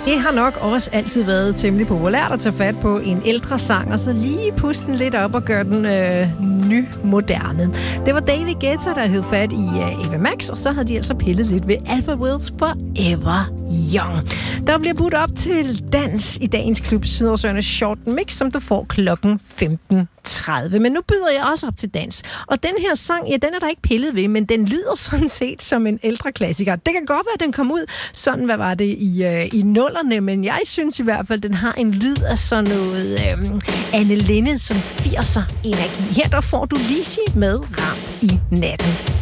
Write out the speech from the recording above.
Det har nok også altid været temmelig populært at tage fat på en ældre sang, og så lige puste den lidt op og gøre den nymoderne. Det var David Guetta, der hed fat i Ava Max, og så havde de altså pillet lidt ved Alpha Wills Forever Young. Der bliver budt op til dans i dagens klub Sydersøernes Short Mix, som du får klokken 15:30. Men nu byder jeg også op til dans. Og den her sang, ja, den er der ikke pillet ved, men den lyder sådan set som en ældre klassiker. Det kan godt være, at den kom ud sådan, hvad var det, i nullerne, men jeg synes i hvert fald, den har en lyd af sådan noget Anne Linnet, som 80'er energi. Her der får du Lizzy med Ramt i natten.